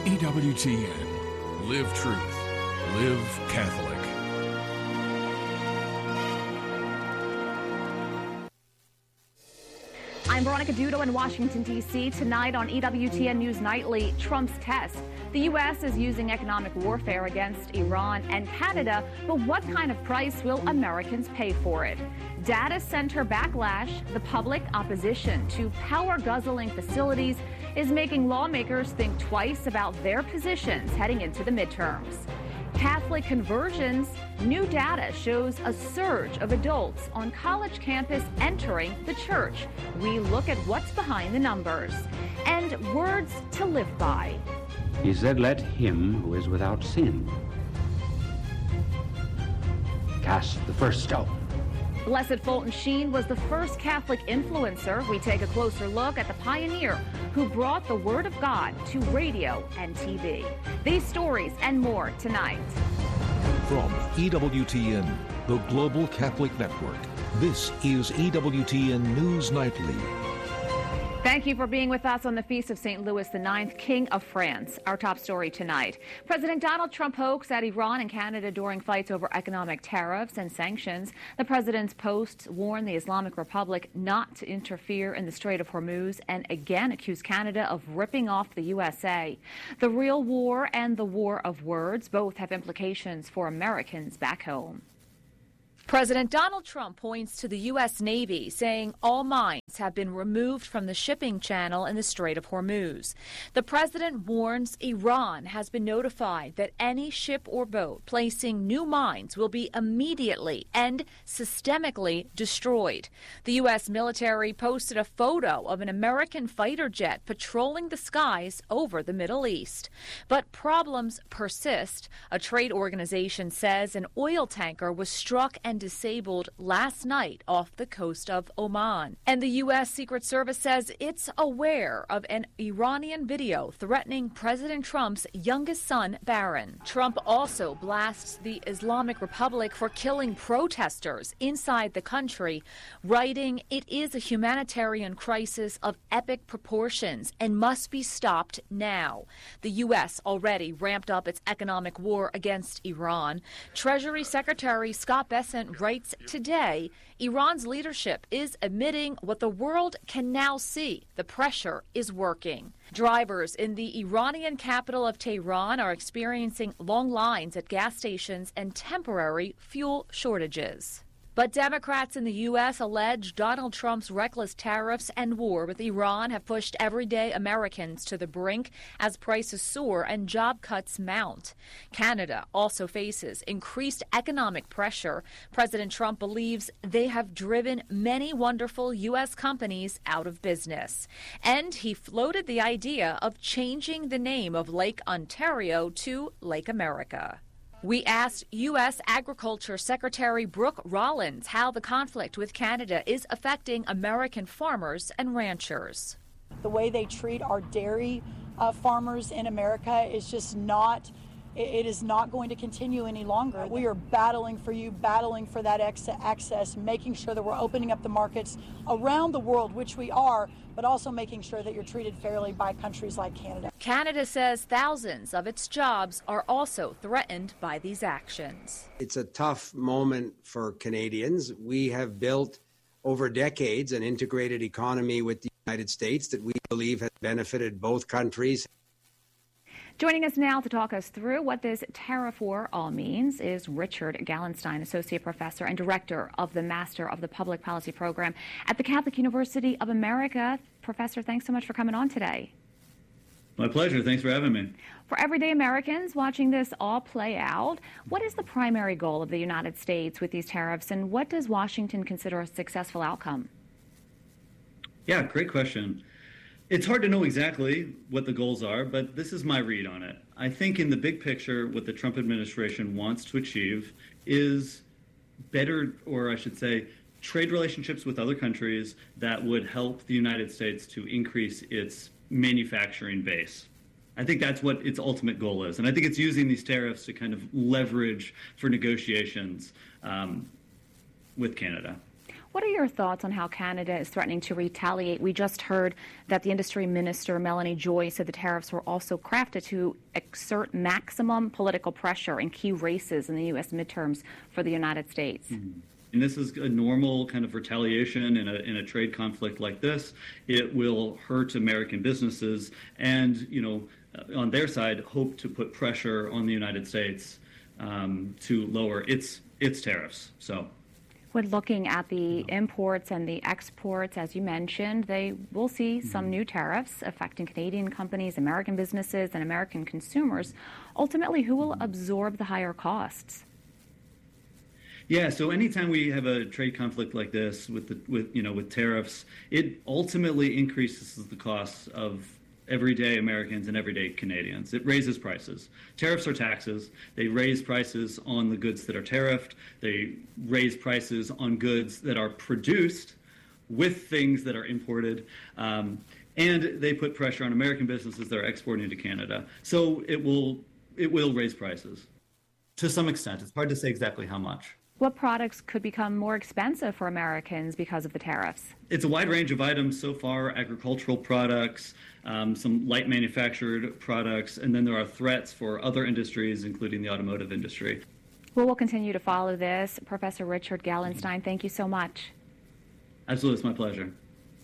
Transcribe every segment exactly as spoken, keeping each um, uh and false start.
E W T N. Live truth. Live Catholic. I'm Veronica Dudo in Washington, D C Tonight on E W T N News Nightly, Trump's test. The U S is using economic warfare against Iran and Canada, but what kind of price will Americans pay for it? Data center backlash, the public opposition to power-guzzling facilities is making lawmakers think twice about their positions heading into the midterms. Catholic conversions, new data shows a surge of adults on college campus entering the church. We look at what's behind the numbers. And words to live by. He said, let him who is without sin cast the first stone. Blessed Fulton Sheen was the first Catholic influencer. We take a closer look at the pioneer who brought the Word of God to radio and T V. These stories and more tonight. From E W T N, the Global Catholic Network, this is E W T N News Nightly. Thank you for being with us on the Feast of Saint Louis the ninth, King of France. Our top story tonight. President Donald Trump pokes at Iran and Canada during fights over economic tariffs and sanctions. The president's posts warn the Islamic Republic not to interfere in the Strait of Hormuz and again accuse Canada of ripping off the U S A. The real war and the war of words both have implications for Americans back home. President Donald Trump points to the U S Navy, saying all mines have been removed from the shipping channel in the Strait of Hormuz. The president warns Iran has been notified that any ship or boat placing new mines will be immediately and systemically destroyed. The U S military posted a photo of an American fighter jet patrolling the skies over the Middle East. But problems persist. A trade organization says an oil tanker was struck and disabled last night off the coast of Oman. And the U S Secret Service says it's aware of an Iranian video threatening President Trump's youngest son, Barron. Trump also blasts the Islamic Republic for killing protesters inside the country, writing, "It is a humanitarian crisis of epic proportions and must be stopped now." The U S already ramped up its economic war against Iran. Treasury Secretary Scott Bessent writes today, Iran's leadership is admitting what the world can now see. The pressure is working. Drivers in the Iranian capital of Tehran are experiencing long lines at gas stations and temporary fuel shortages. But Democrats in the U S allege Donald Trump's reckless tariffs and war with Iran have pushed everyday Americans to the brink as prices soar and job cuts mount. Canada also faces increased economic pressure. President Trump believes they have driven many wonderful U S companies out of business. And he floated the idea of changing the name of Lake Ontario to Lake America. We asked U S Agriculture Secretary Brooke Rollins how the conflict with Canada is affecting American farmers and ranchers. The way they treat our dairy uh, farmers in America is just not, it is not going to continue any longer. We are battling for you, battling for that access, making sure that we're opening up the markets around the world, which we are, but also making sure that you're treated fairly by countries like Canada. Canada says thousands of its jobs are also threatened by these actions. It's a tough moment for Canadians. We have built over decades an integrated economy with the United States that we believe has benefited both countries. Joining us now to talk us through what this tariff war all means is Richard Gallenstein, Associate Professor and Director of the Master of the Public Policy Program at the Catholic University of America. Professor, thanks so much for coming on today. My pleasure. Thanks for having me. For everyday Americans watching this all play out, what is the primary goal of the United States with these tariffs, and what does Washington consider a successful outcome? Yeah, great question. It's hard to know exactly what the goals are, but this is my read on it. I think in the big picture, what the Trump administration wants to achieve is better, or I should say, trade relationships with other countries that would help the United States to increase its manufacturing base. I think that's what its ultimate goal is. And I think it's using these tariffs to kind of leverage for negotiations um, with Canada. What are your thoughts on how Canada is threatening to retaliate? We just heard that the industry minister, Melanie Joy, said the tariffs were also crafted to exert maximum political pressure in key races in the U S midterms for the United States. Mm-hmm. And this is a normal kind of retaliation in a, in a trade conflict like this. It will hurt American businesses and, you know, on their side, hope to put pressure on the United States um, to lower its its tariffs. So, when looking at the imports and the exports, as you mentioned, they will see mm-hmm. some new tariffs affecting Canadian companies, American businesses, and American consumers. Ultimately, who will absorb the higher costs? Yeah, so anytime we have a trade conflict like this with the with you know with tariffs, it ultimately increases the costs of everyday Americans and everyday Canadians. It raises prices. Tariffs are taxes. They raise prices on the goods that are tariffed. They raise prices on goods that are produced with things that are imported. Um, and they put pressure on American businesses that are exporting to Canada. So it will it will raise prices to some extent. It's hard to say exactly how much. What products could become more expensive for Americans because of the tariffs? It's a wide range of items so far, agricultural products, um, some light manufactured products, and then there are threats for other industries, including the automotive industry. Well, we'll continue to follow this. Professor Richard Gallenstein, thank you so much. Absolutely, it's my pleasure.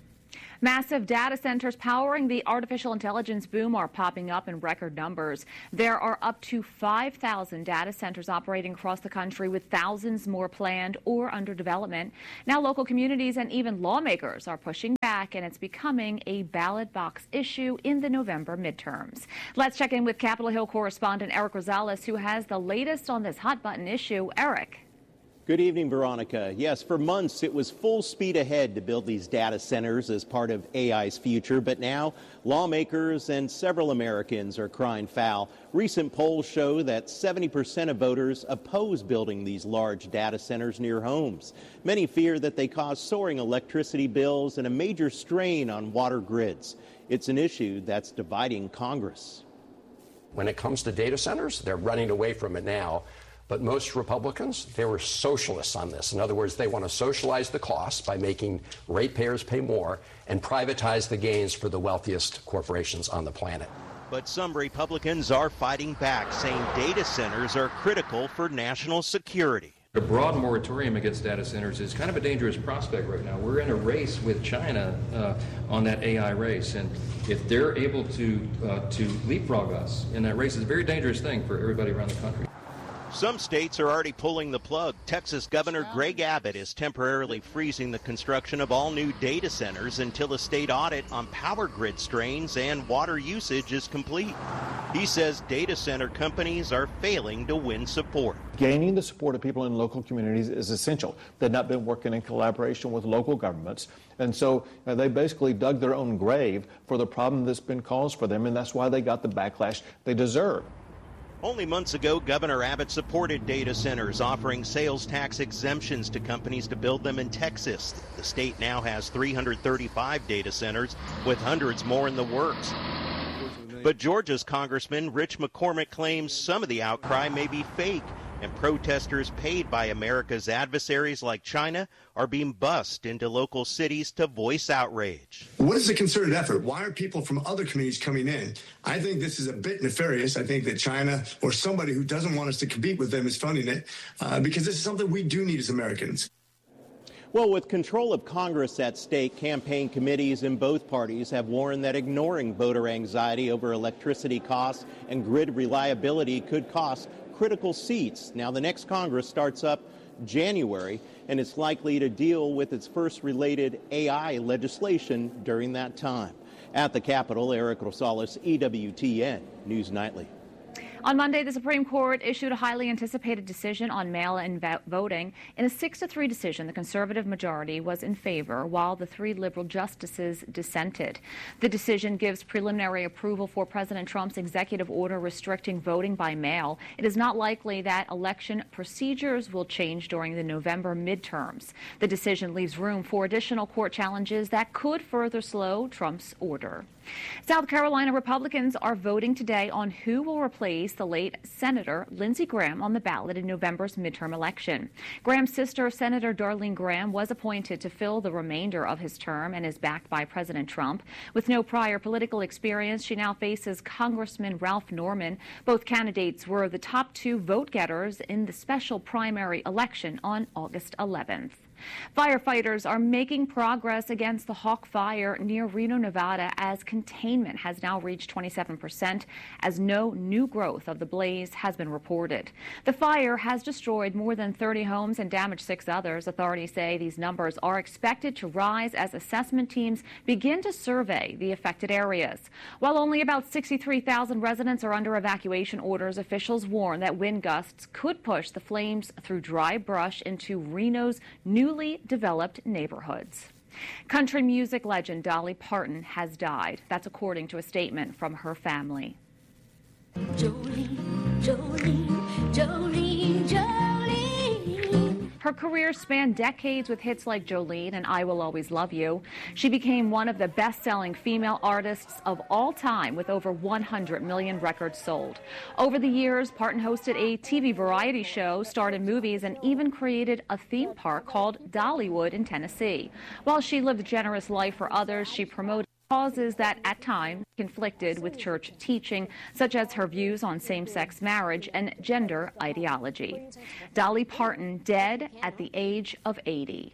Massive data centers powering the artificial intelligence boom are popping up in record numbers. There are up to five thousand data centers operating across the country, with thousands more planned or under development. Now local communities and even lawmakers are pushing back, and it's becoming a ballot box issue in the November midterms. Let's check in with Capitol Hill correspondent Eric Rosales, who has the latest on this hot-button issue. Eric. Good evening, Veronica. Yes, for months it was full speed ahead to build these data centers as part of A I's future, but now lawmakers and several Americans are crying foul. Recent polls show that seventy percent of voters oppose building these large data centers near homes. Many fear that they cause soaring electricity bills and a major strain on water grids. It's an issue that's dividing Congress. When it comes to data centers, they're running away from it now. But most Republicans, they were socialists on this. In other words, they want to socialize the costs by making ratepayers pay more and privatize the gains for the wealthiest corporations on the planet. But some Republicans are fighting back, saying data centers are critical for national security. A broad moratorium against data centers is kind of a dangerous prospect right now. We're in a race with China uh, on that A I race, and if they're able to, uh, to leapfrog us in that race, it's a very dangerous thing for everybody around the country. Some states are already pulling the plug. Texas Governor Greg Abbott is temporarily freezing the construction of all new data centers until a state audit on power grid strains and water usage is complete. He says data center companies are failing to win support. Gaining the support of people in local communities is essential. They've not been working in collaboration with local governments, and so uh, they basically dug their own grave for the problem that's been caused for them, and that's why they got the backlash they deserve. Only months ago, Governor Abbott supported data centers, offering sales tax exemptions to companies to build them in Texas. The state now has three hundred thirty-five data centers, with hundreds more in the works. But Georgia's Congressman Rich McCormick claims some of the outcry may be fake, and protesters paid by America's adversaries like China are being bussed into local cities to voice outrage. What is the concerted effort? Why are people from other communities coming in? I think this is a bit nefarious. I think that China or somebody who doesn't want us to compete with them is funding it, uh, because this is something we do need as Americans. Well, with control of Congress at stake, campaign committees in both parties have warned that ignoring voter anxiety over electricity costs and grid reliability could cost critical seats. Now, the next Congress starts up January, and it's likely to deal with its first related A I legislation during that time. At the Capitol, Eric Rosales, E W T N News Nightly. On Monday, the Supreme Court issued a highly anticipated decision on mail-in voting. In a six to three decision, the conservative majority was in favor, while the three liberal justices dissented. The decision gives preliminary approval for President Trump's executive order restricting voting by mail. It is not likely that election procedures will change during the November midterms. The decision leaves room for additional court challenges that could further slow Trump's order. South Carolina Republicans are voting today on who will replace the late Senator Lindsey Graham on the ballot in November's midterm election. Graham's sister, Senator Darlene Graham, was appointed to fill the remainder of his term and is backed by President Trump. With no prior political experience, she now faces Congressman Ralph Norman. Both candidates were the top two vote-getters in the special primary election on August eleventh. Firefighters are making progress against the Hawk Fire near Reno, Nevada, as containment has now reached twenty-seven percent, as no new growth of the blaze has been reported. The fire has destroyed more than thirty homes and damaged six others. Authorities say these numbers are expected to rise as assessment teams begin to survey the affected areas. While only about sixty-three thousand residents are under evacuation orders, officials warn that wind gusts could push the flames through dry brush into Reno's new newly developed neighborhoods. Country music legend Dolly Parton has died. That's according to a statement from her family. Jolene, Jolene, Jolene, Jolene. Her career spanned decades with hits like Jolene and I Will Always Love You. She became one of the best-selling female artists of all time with over one hundred million records sold. Over the years, Parton hosted a T V variety show, starred in movies, and even created a theme park called Dollywood in Tennessee. While she lived a generous life for others, she promoted causes that at times conflicted with church teaching, such as her views on same-sex marriage and gender ideology. Dolly Parton dead at the age of eighty.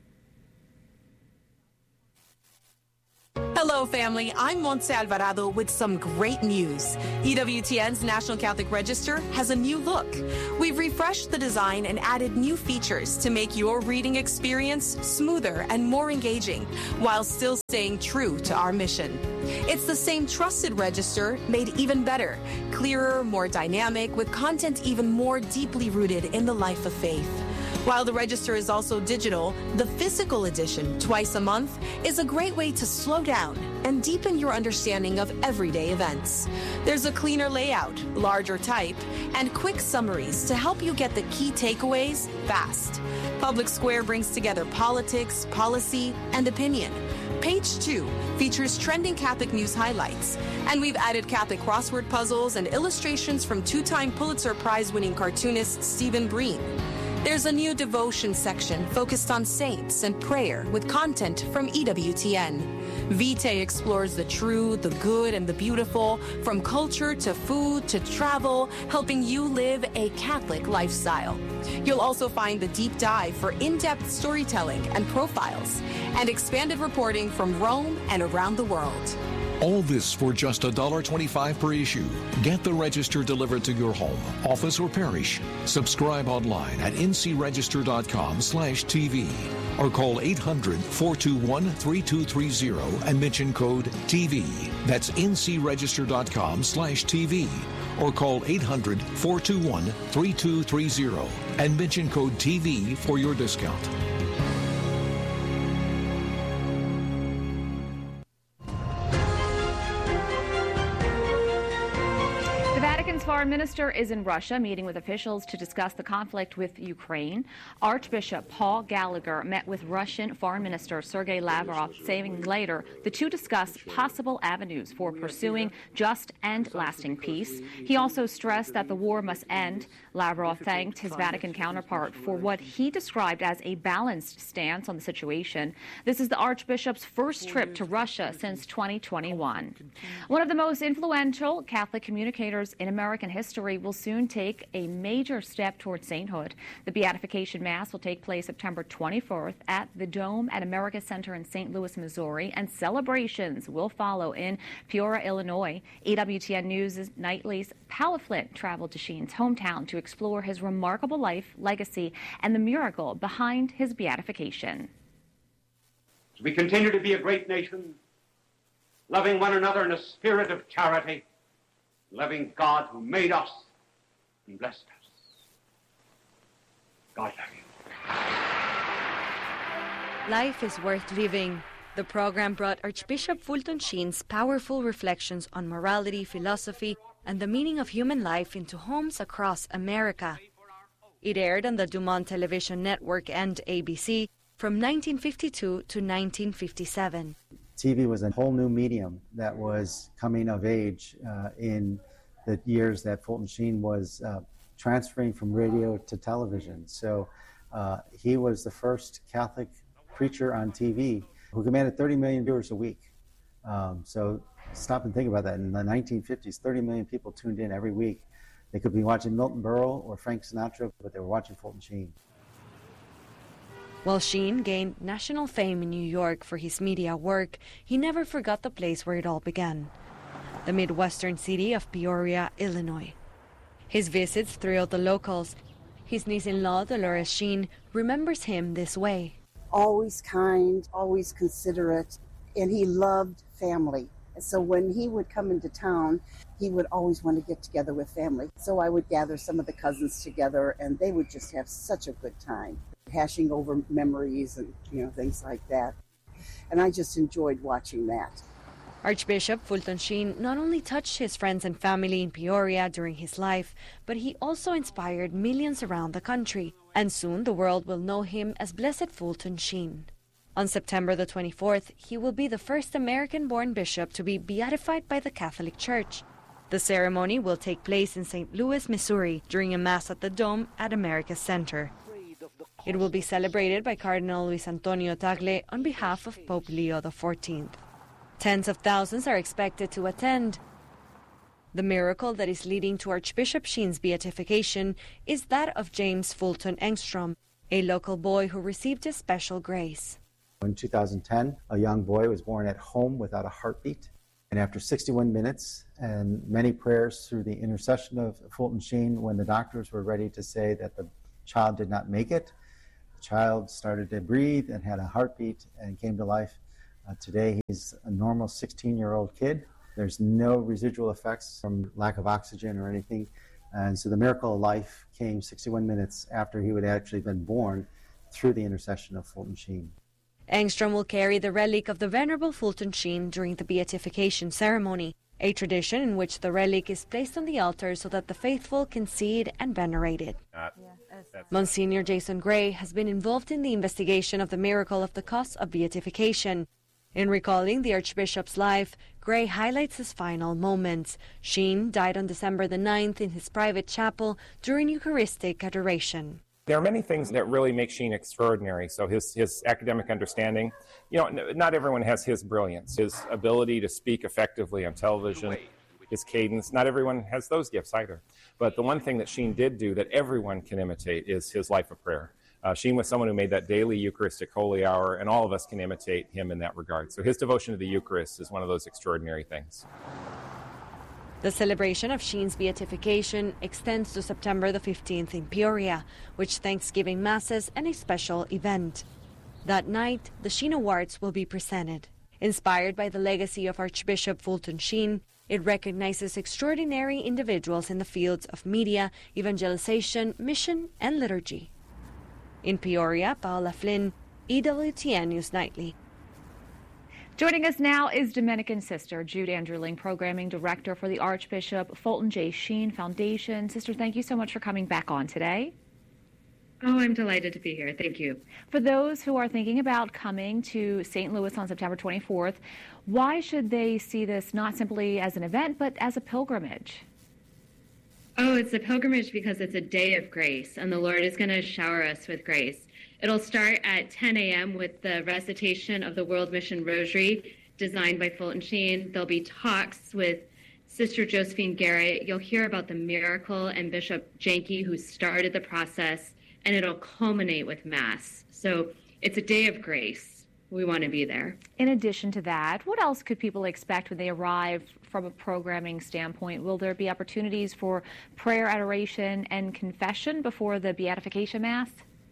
Hello, family. I'm Montse Alvarado with some great news. E W T N's National Catholic Register has a new look. We've refreshed the design and added new features to make your reading experience smoother and more engaging, while still staying true to our mission. It's the same trusted register, made even better, clearer, more dynamic, with content even more deeply rooted in the life of faith. While the register is also digital, the physical edition, twice a month, is a great way to slow down and deepen your understanding of everyday events. There's a cleaner layout, larger type, and quick summaries to help you get the key takeaways fast. Public Square brings together politics, policy, and opinion. Page two features trending Catholic news highlights, and we've added Catholic crossword puzzles and illustrations from two-time Pulitzer Prize-winning cartoonist Stephen Breen. There's a new devotion section focused on saints and prayer with content from E W T N. Vitae explores the true, the good, and the beautiful, from culture to food to travel, helping you live a Catholic lifestyle. You'll also find the deep dive for in-depth storytelling and profiles, and expanded reporting from Rome and around the world. All this for just one dollar twenty-five per issue. Get the register delivered to your home, office, or parish. Subscribe online at ncregister.com slash TV or call eight hundred, four two one, three two three zero and mention code T V. That's ncregister.com slash TV or call eight hundred, four two one, three two three zero and mention code T V for your discount. Foreign Minister is in Russia meeting with officials to discuss the conflict with Ukraine. Archbishop Paul Gallagher met with Russian Foreign Minister Sergei Lavrov, saying later the two discuss possible avenues for pursuing just and lasting peace. He also stressed that the war must end. Lavrov thanked his Vatican counterpart for what he described as a balanced stance on the situation. This is the Archbishop's first trip to Russia since twenty twenty-one. One of the most influential Catholic communicators in American history will soon take a major step toward sainthood. The Beatification Mass will take place September twenty-fourth at the Dome at America Center in Saint Louis, Missouri, and celebrations will follow in Peoria, Illinois. E W T N News' Nightly's Paula Flint traveled to Sheen's hometown to explore his remarkable life, legacy, and the miracle behind his beatification. As we continue to be a great nation, loving one another in a spirit of charity, loving God who made us and blessed us. God love you. Life is worth living. The program brought Archbishop Fulton Sheen's powerful reflections on morality, philosophy, and the meaning of human life into homes across America. It aired on the Dumont Television Network and A B C from nineteen fifty-two to nineteen fifty-seven. T V was a whole new medium that was coming of age uh, in the years that Fulton Sheen was uh, transferring from radio to television. So uh, he was the first Catholic preacher on T V who commanded thirty million viewers a week. Um, so stop and think about that. In the nineteen fifties, thirty million people tuned in every week. They could be watching Milton Berle or Frank Sinatra, but they were watching Fulton Sheen. While Sheen gained national fame in New York for his media work, he never forgot the place where it all began, the Midwestern city of Peoria, Illinois. His visits thrilled the locals. His niece-in-law, Dolores Sheen, remembers him this way. Always kind, always considerate, and he loved family. So when he would come into town, he would always want to get together with family. So I would gather some of the cousins together, and they would just have such a good time, hashing over memories and, you know, things like that. And I just enjoyed watching that. Archbishop Fulton Sheen not only touched his friends and family in Peoria during his life, but he also inspired millions around the country. And soon the world will know him as Blessed Fulton Sheen. On September the twenty-fourth, he will be the first American-born bishop to be beatified by the Catholic Church. The ceremony will take place in Saint Louis, Missouri, during a Mass at the Dome at America's Center. It will be celebrated by Cardinal Luis Antonio Tagle on behalf of Pope Leo the fourteenth. Tens of thousands are expected to attend. The miracle that is leading to Archbishop Sheen's beatification is that of James Fulton Engstrom, a local boy who received a special grace. In two thousand ten, a young boy was born at home without a heartbeat. And after sixty-one minutes and many prayers through the intercession of Fulton Sheen, when the doctors were ready to say that the child did not make it, the child started to breathe and had a heartbeat and came to life. Uh, today, he's a normal sixteen-year-old kid. There's no residual effects from lack of oxygen or anything. And so the miracle of life came sixty-one minutes after he had actually been born through the intercession of Fulton Sheen. Engstrom will carry the relic of the Venerable Fulton Sheen during the beatification ceremony, a tradition in which the relic is placed on the altar so that the faithful can see it and venerate it. Uh, Monsignor Jason Gray has been involved in the investigation of the miracle of the cause of beatification. In recalling the Archbishop's life, Gray highlights his final moments. Sheen died on December the ninth in his private chapel during Eucharistic adoration. There are many things that really make Sheen extraordinary. So his, his academic understanding, you know, not everyone has his brilliance. His ability to speak effectively on television, his cadence, not everyone has those gifts either. But the one thing that Sheen did do that everyone can imitate is his life of prayer. Uh, Sheen was someone who made that daily Eucharistic holy hour, and all of us can imitate him in that regard. So his devotion to the Eucharist is one of those extraordinary things. The celebration of Sheen's beatification extends to September the fifteenth in Peoria, which Thanksgiving Masses and a special event. That night, the Sheen Awards will be presented. Inspired by the legacy of Archbishop Fulton Sheen, it recognizes extraordinary individuals in the fields of media, evangelization, mission, and liturgy. In Peoria, Paola Flynn, E W T N News Nightly. Joining us now is Dominican Sister Jude Anderling, Programming Director for the Archbishop Fulton J. Sheen Foundation. Sister, thank you so much for coming back on today. Oh, I'm delighted to be here. Thank you. For those who are thinking about coming to Saint Louis on September twenty-fourth, why should they see this not simply as an event, but as a pilgrimage? Oh, it's a pilgrimage because it's a day of grace, and the Lord is going to shower us with grace. It'll start at ten a.m. with the recitation of the World Mission Rosary, designed by Fulton Sheen. There'll be talks with Sister Josephine Garrett. You'll hear about the miracle and Bishop Janke, who started the process, and it'll culminate with Mass. So it's a day of grace. We want to be there. In addition to that, what else could people expect when they arrive from a programming standpoint? Will there be opportunities for prayer, adoration, and confession before the Beatification Mass?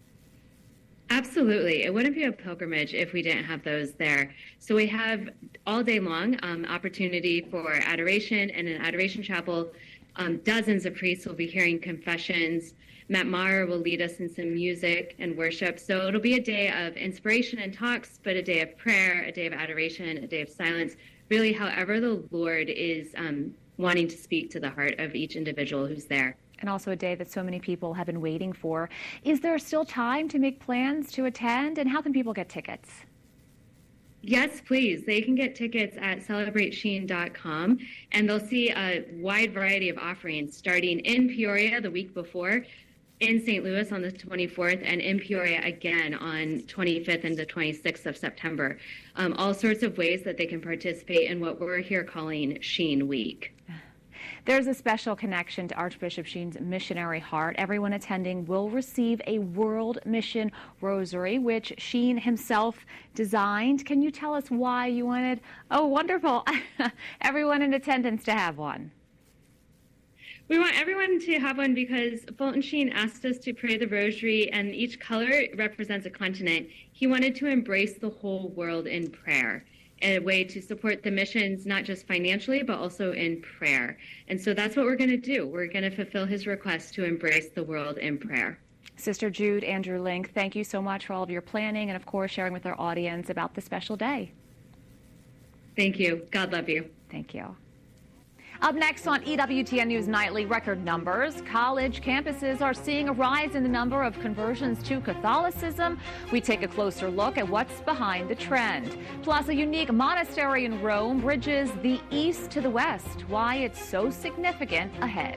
Absolutely. It wouldn't be a pilgrimage if we didn't have those there. So we have all day long um, opportunity for adoration, and in Adoration Chapel, um, dozens of priests will be hearing confessions. Matt Maher will lead us in some music and worship. So it'll be a day of inspiration and talks, but a day of prayer, a day of adoration, a day of silence, really however the Lord is um, wanting to speak to the heart of each individual who's there. And also a day that so many people have been waiting for. Is there still time to make plans to attend, and how can people get tickets? Yes, please. They can get tickets at celebrate sheen dot com, and they'll see a wide variety of offerings starting in Peoria the week before, in Saint Louis on the twenty-fourth, and in Peoria again on twenty-fifth and the twenty-sixth of September. Um, all sorts of ways that they can participate in what we're here calling Sheen Week. There's a special connection to Archbishop Sheen's missionary heart. Everyone attending will receive a World Mission Rosary, which Sheen himself designed. Can you tell us why you wanted, oh, wonderful, everyone in attendance to have one? We want everyone to have one because Fulton Sheen asked us to pray the rosary, and each color represents a continent. He wanted to embrace the whole world in prayer, a way to support the missions, not just financially, but also in prayer. And so that's what we're going to do. We're going to fulfill his request to embrace the world in prayer. Sister Jude, Andrew Link, thank you so much for all of your planning and, of course, sharing with our audience about this special day. Thank you. God love you. Thank you. Up next on E W T N News Nightly, record numbers. College campuses are seeing a rise in the number of conversions to Catholicism. We take a closer look at what's behind the trend. Plus, a unique monastery in Rome bridges the east to the west. Why it's so significant ahead.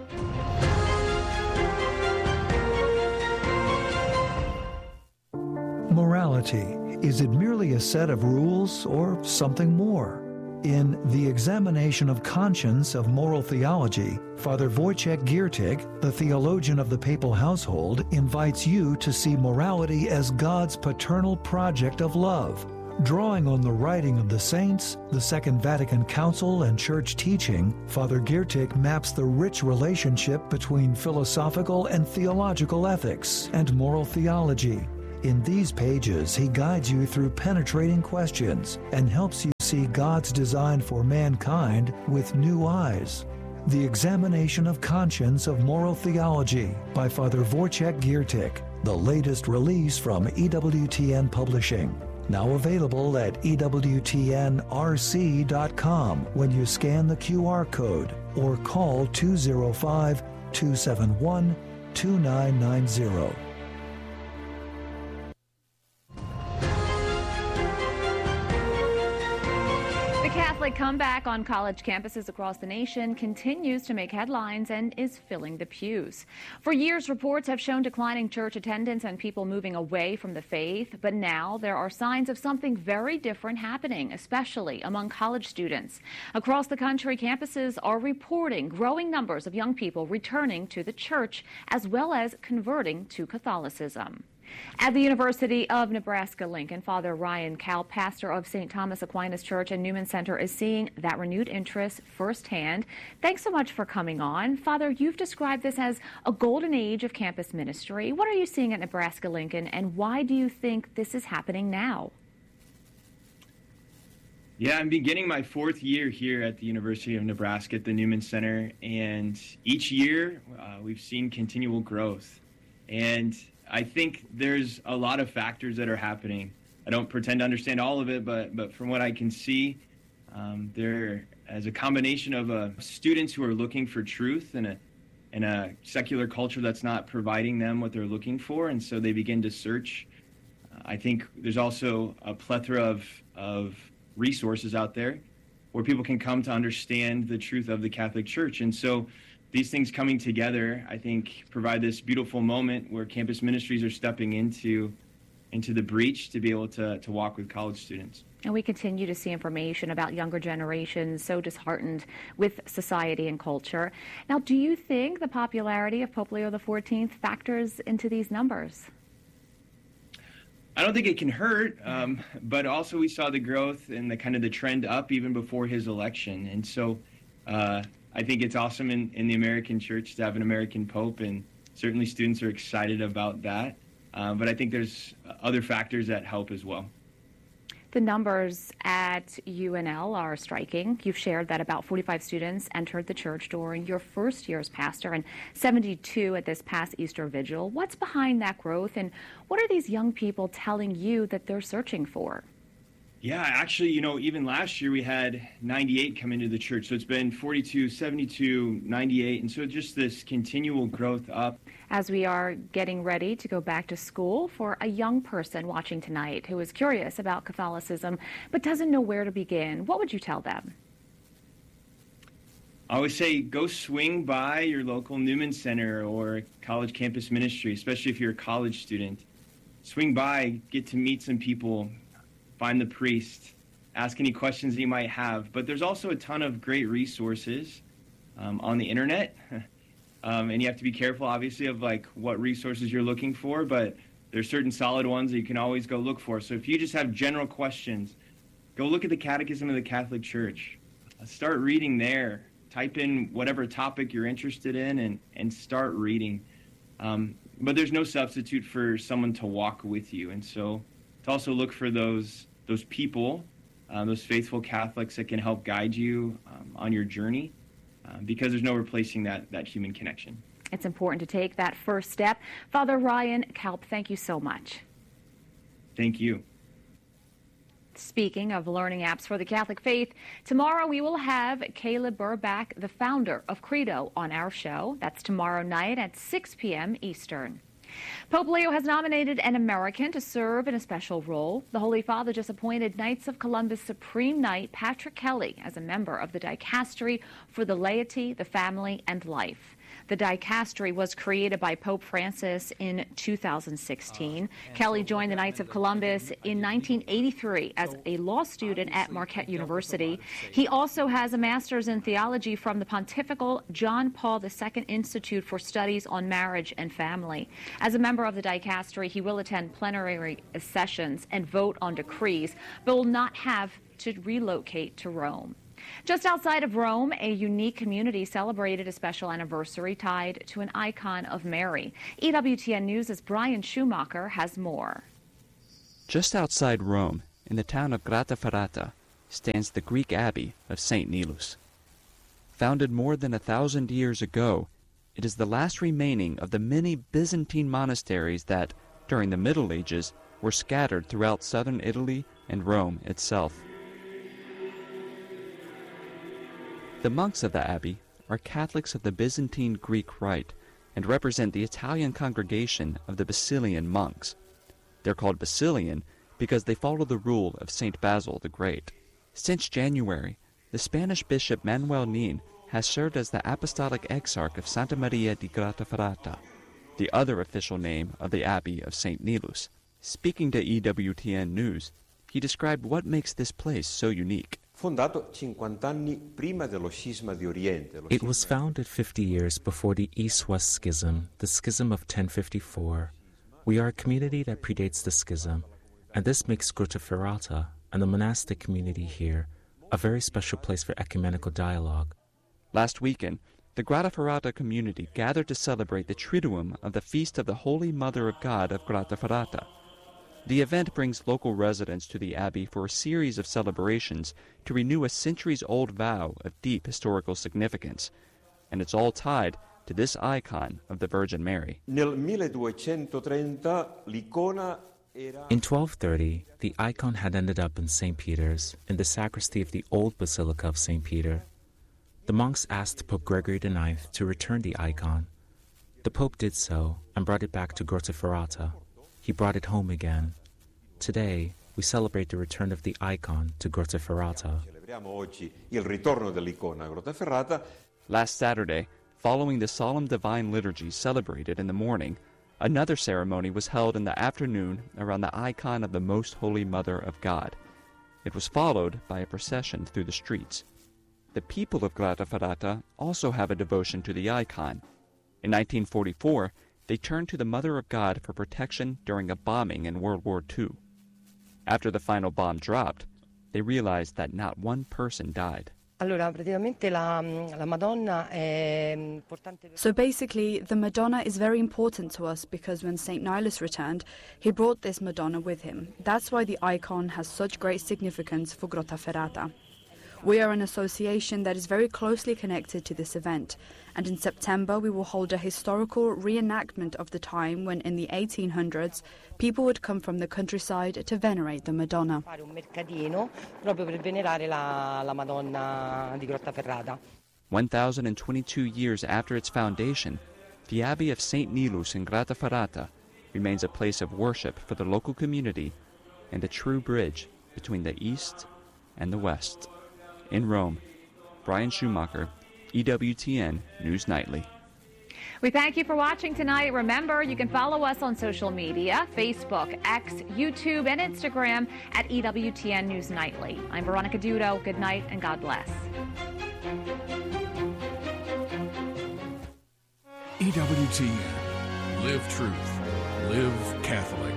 Morality. Is it merely a set of rules or something more? In The Examination of Conscience of Moral Theology, Father Wojciech Giertych, the theologian of the papal household, invites you to see morality as God's paternal project of love. Drawing on the writing of the saints, the Second Vatican Council, and church teaching, Father Giertych maps the rich relationship between philosophical and theological ethics and moral theology. In these pages, he guides you through penetrating questions and helps you see God's design for mankind with new eyes. The Examination of Conscience of Moral Theology by Father Wojciech Giertych, the latest release from E W T N Publishing. Now available at E W T N R C dot com when you scan the Q R code or call two oh five, two seven one, two nine nine zero. Catholic comeback on college campuses across the nation continues to make headlines and is filling the pews. For years, reports have shown declining church attendance and people moving away from the faith, but now there are signs of something very different happening, especially among college students. Across the country, campuses are reporting growing numbers of young people returning to the church as well as converting to Catholicism. At the University of Nebraska-Lincoln, Father Ryan Cal, pastor of Saint Thomas Aquinas Church and Newman Center, is seeing that renewed interest firsthand. Thanks so much for coming on. Father, you've described this as a golden age of campus ministry. What are you seeing at Nebraska-Lincoln, and why do you think this is happening now? Yeah, I'm beginning my fourth year here at the University of Nebraska at the Newman Center, and each year uh, we've seen continual growth. And I think there's a lot of factors that are happening. I don't pretend to understand all of it, but but from what I can see, um, there as a combination of uh, students who are looking for truth in a in a secular culture that's not providing them what they're looking for, and so they begin to search. Uh, I think there's also a plethora of of resources out there where people can come to understand the truth of the Catholic Church, and so these things coming together, I think, provide this beautiful moment where campus ministries are stepping into into the breach to be able to, to walk with college students. And we continue to see information about younger generations so disheartened with society and culture. Now, do you think the popularity of Pope Leo the fourteenth factors into these numbers? I don't think it can hurt, um, but also we saw the growth and the kind of the trend up even before his election. And so uh, I think it's awesome in, in the American church to have an American Pope, and certainly students are excited about that. Uh, but I think there's other factors that help as well. The numbers at U N L are striking. You've shared that about forty-five students entered the church during your first year as pastor and seventy-two at this past Easter Vigil. What's behind that growth, and what are these young people telling you that they're searching for? Yeah, actually, you know, even last year we had ninety-eight come into the church. So it's been forty-two, seventy-two, ninety-eight. And so just this continual growth up. As we are getting ready to go back to school, for a young person watching tonight who is curious about Catholicism but doesn't know where to begin, what would you tell them? I always say go swing by your local Newman Center or college campus ministry, especially if you're a college student. Swing by, get to meet some people, find the priest, ask any questions that you might have. But there's also a ton of great resources um, on the internet. um, and you have to be careful, obviously, of like what resources you're looking for. But there's certain solid ones that you can always go look for. So if you just have general questions, go look at the Catechism of the Catholic Church. Start reading there. Type in whatever topic you're interested in and, and start reading. Um, but there's no substitute for someone to walk with you. And so to also look for those those people, uh, those faithful Catholics that can help guide you um, on your journey, uh, because there's no replacing that, that human connection. It's important to take that first step. Father Ryan Kalp, thank you so much. Thank you. Speaking of learning apps for the Catholic faith, tomorrow we will have Caleb Burbach, the founder of Credo, on our show. That's tomorrow night at six p m Eastern. Pope Leo has nominated an American to serve in a special role. The Holy Father just appointed Knights of Columbus Supreme Knight Patrick Kelly as a member of the Dicastery for the Laity, the Family, and Life. The dicastery was created by Pope Francis in two thousand sixteen. Uh, Kelly joined the Knights of Columbus in nineteen eighty-three as a law student at Marquette University. He also has a master's in theology from the Pontifical John Paul the Second Institute for Studies on Marriage and Family. As a member of the dicastery, he will attend plenary sessions and vote on decrees, but will not have to relocate to Rome. Just outside of Rome, a unique community celebrated a special anniversary tied to an icon of Mary. E W T N News' Brian Schumacher has more. Just outside Rome, in the town of Grottaferrata, stands the Greek abbey of Saint Nilus. Founded more than a thousand years ago, it is the last remaining of the many Byzantine monasteries that, during the Middle Ages, were scattered throughout southern Italy and Rome itself. The monks of the abbey are Catholics of the Byzantine Greek Rite and represent the Italian congregation of the Basilian monks. They're called Basilian because they follow the rule of Saint Basil the Great. Since January, the Spanish bishop Manuel Nin has served as the Apostolic Exarch of Santa Maria di Grottaferrata, the other official name of the Abbey of Saint Nilus. Speaking to E W T N News, he described what makes this place so unique. It was founded fifty years before the East-West Schism, the Schism of ten fifty-four. We are a community that predates the schism, and this makes Grottaferrata and the monastic community here a very special place for ecumenical dialogue. Last weekend, the Grottaferrata community gathered to celebrate the Triduum of the Feast of the Holy Mother of God of Grottaferrata. The event brings local residents to the abbey for a series of celebrations to renew a centuries-old vow of deep historical significance, and it's all tied to this icon of the Virgin Mary. In twelve thirty, the icon had ended up in Saint Peter's, in the sacristy of the old Basilica of Saint Peter. The monks asked Pope Gregory the Ninth to return the icon. The Pope did so and brought it back to Grottaferrata. He brought it home again. Today, we celebrate the return of the icon to Grottaferrata. Last Saturday, following the solemn divine liturgy celebrated in the morning, another ceremony was held in the afternoon around the icon of the Most Holy Mother of God. It was followed by a procession through the streets. The people of Grottaferrata also have a devotion to the icon. In nineteen forty-four, they turned to the Mother of God for protection during a bombing in World War Two. After the final bomb dropped, they realized that not one person died. So basically, the Madonna is very important to us because when Saint Nilus returned, he brought this Madonna with him. That's why the icon has such great significance for Grottaferrata. We are an association that is very closely connected to this event, and in September we will hold a historical reenactment of the time when in the eighteen hundreds people would come from the countryside to venerate the Madonna. one thousand twenty-two years after its foundation, the Abbey of Saint Nilus in Grottaferrata remains a place of worship for the local community and a true bridge between the East and the West. In Rome, Brian Schumacher, E W T N News Nightly. We thank you for watching tonight. Remember, you can follow us on social media, Facebook, X, YouTube, and Instagram at E W T N News Nightly. I'm Veronica Dudo. Good night and God bless. E W T N. Live truth. Live Catholic.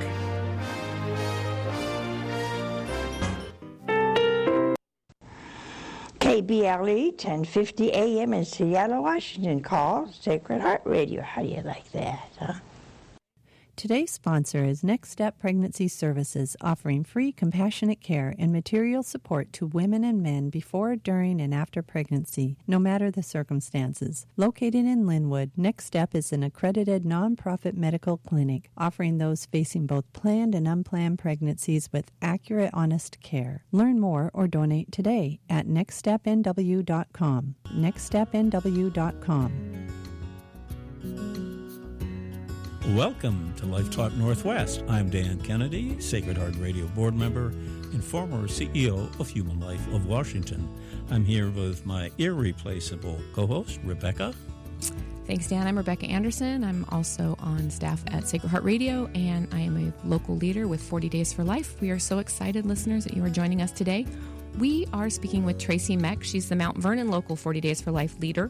K B L E ten fifty A M in Seattle, Washington. Call Sacred Heart Radio. How do you like that, huh? Today's sponsor is Next Step Pregnancy Services, offering free compassionate care and material support to women and men before, during, and after pregnancy, no matter the circumstances. Located in Linwood, Next Step is an accredited nonprofit medical clinic, offering those facing both planned and unplanned pregnancies with accurate, honest care. Learn more or donate today at next step n w dot com. next step n w dot com. Welcome to Life Talk Northwest. I'm Dan Kennedy, Sacred Heart Radio board member and former C E O of Human Life of Washington. I'm here with my irreplaceable co-host, Rebecca. Thanks, Dan. I'm Rebecca Anderson. I'm also on staff at Sacred Heart Radio, and I am a local leader with forty Days for Life. We are so excited, listeners, that you are joining us today. We are speaking with Tracy Meck. She's the Mount Vernon local forty Days for Life leader.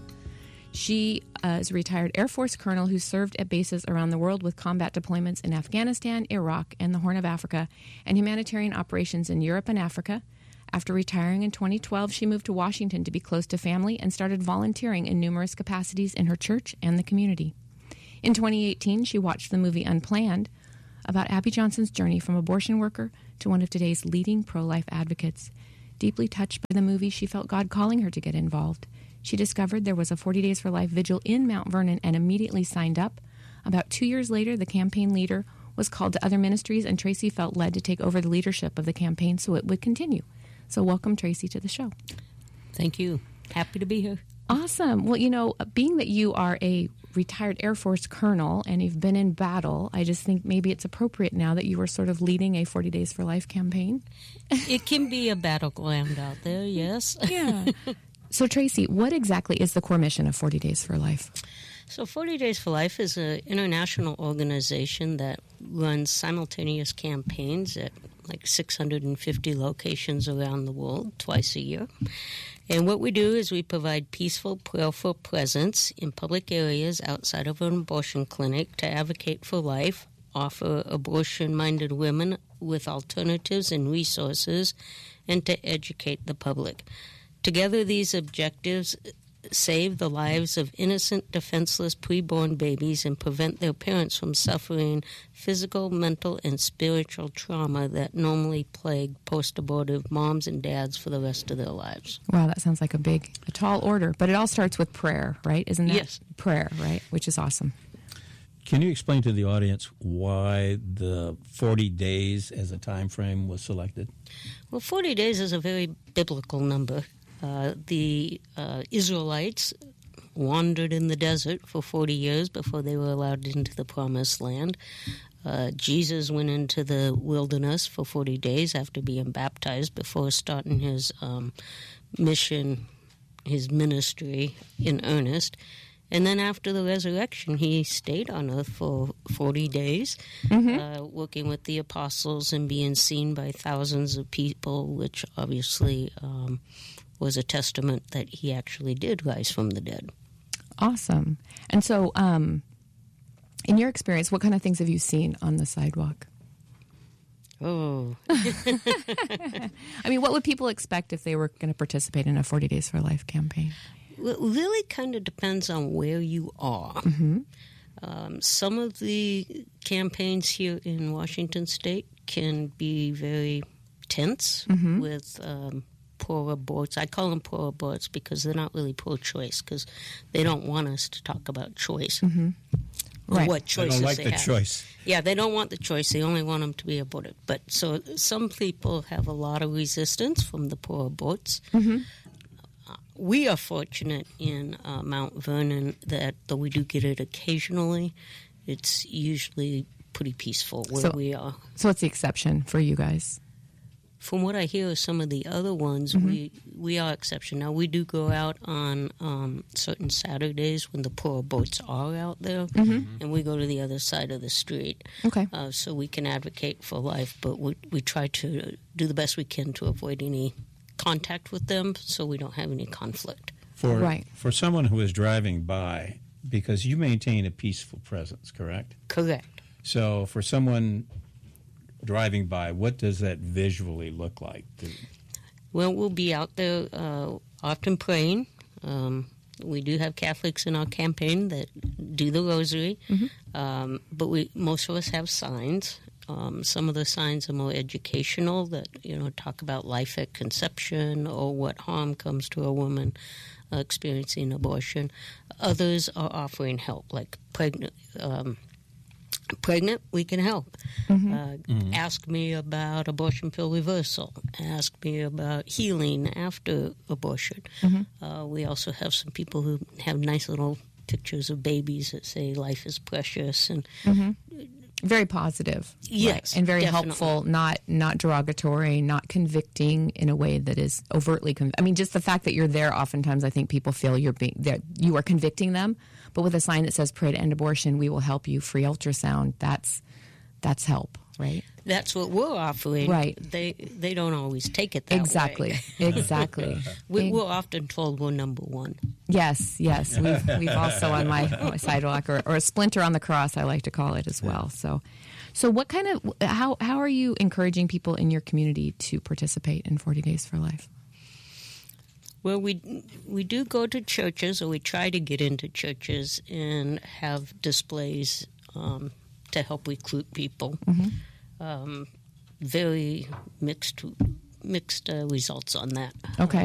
She uh, is a retired Air Force colonel who served at bases around the world with combat deployments in Afghanistan, Iraq, and the Horn of Africa, and humanitarian operations in Europe and Africa. After retiring in twenty twelve, she moved to Washington to be close to family and started volunteering in numerous capacities in her church and the community. In twenty eighteen, she watched the movie Unplanned about Abby Johnson's journey from abortion worker to one of today's leading pro-life advocates. Deeply touched by the movie, she felt God calling her to get involved. She discovered there was a forty Days for Life vigil in Mount Vernon and immediately signed up. About two years later, the campaign leader was called to other ministries, and Tracy felt led to take over the leadership of the campaign so it would continue. So welcome, Tracy, to the show. Thank you. Happy to be here. Awesome. Well, you know, being that you are a retired Air Force colonel and you've been in battle, I just think maybe it's appropriate now that you are sort of leading a forty Days for Life campaign. It can be a battleground out there, yes. Yeah. So, Tracy, what exactly is the core mission of forty Days for Life? So forty Days for Life is an international organization that runs simultaneous campaigns at like six hundred fifty locations around the world twice a year. And what we do is we provide peaceful, prayerful presence in public areas outside of an abortion clinic to advocate for life, offer abortion-minded women with alternatives and resources, and to educate the public. Together, these objectives save the lives of innocent, defenseless preborn babies and prevent their parents from suffering physical, mental, and spiritual trauma that normally plague post-abortive moms and dads for the rest of their lives. Wow, that sounds like a big, a tall order. But it all starts with prayer, right? Isn't that yes. prayer, right? Which is awesome. Can you explain to the audience why the forty days as a time frame was selected? Well, forty days is a very biblical number. Uh, the uh, Israelites wandered in the desert for forty years before they were allowed into the Promised Land. Uh, Jesus went into the wilderness for forty days after being baptized before starting his um, mission, his ministry in earnest. And then after the resurrection, he stayed on earth for forty days, mm-hmm. uh, working with the apostles and being seen by thousands of people, which obviously um, was a testament that he actually did rise from the dead. Awesome. And so, um, in your experience, what kind of things have you seen on the sidewalk? Oh. I mean, what would people expect if they were going to participate in a forty Days for Life campaign? Well, it really kind of depends on where you are. Mm-hmm. Um, some of the campaigns here in Washington State can be very tense mm-hmm. with um, pro-aborts. I call them pro-aborts because they're not really pro-choice, because they don't want us to talk about choice. Mm-hmm. Or Right. what choices They don't like they the have. choice. Yeah, they don't want the choice. They only want them to be aborted. But so some people have a lot of resistance from the pro-aborts. Mm-hmm. We are fortunate in uh, Mount Vernon that though we do get it occasionally, it's usually pretty peaceful where So- we are. So what's the exception for you guys? From what I hear of some of the other ones, Mhm. we we are exception. Now, we do go out on um, certain Saturdays when the poor boats are out there, Mhm. and we go to the other side of the street. Okay. Uh, so we can advocate for life, but we, we try to do the best we can to avoid any contact with them so we don't have any conflict. For, Right. for someone who is driving by, because you maintain a peaceful presence, correct? Correct. So for someone driving by, what does that visually look like? Well, we'll be out there uh, often praying. Um, we do have Catholics in our campaign that do the rosary, um, but we most of us have signs. Um, some of the signs are more educational that, you know, talk about life at conception or what harm comes to a woman uh, experiencing abortion. Others are offering help, like pregnant. Um, Pregnant, we can help. Mhm. Uh, Mhm. Ask me about abortion pill reversal. Ask me about healing after abortion. Mhm. Uh, we also have some people who have nice little pictures of babies that say life is precious. And Mm-hmm. Very positive. Yes, right. And very definitely. helpful, not not derogatory, not convicting in a way that is overtly conv- I mean, just the fact that you're there, oftentimes I think people feel you're being that you are convicting them, but with a sign that says pray to end abortion, we will help you, free ultrasound, that's that's help, right? that's what we're offering. Right. They they don't always take it that Exactly. way. Exactly. we, we're often told we're number one. Yes, yes. We've, we've also on my, my sidewalk, or, or a splinter on the cross, I like to call it as well. So, so what kind of, how, how are you encouraging people in your community to participate in forty Days for Life? Well, we we do go to churches, or we try to get into churches and have displays um, to help recruit people. Mm-hmm. Um, very mixed mixed uh, results on that. Okay.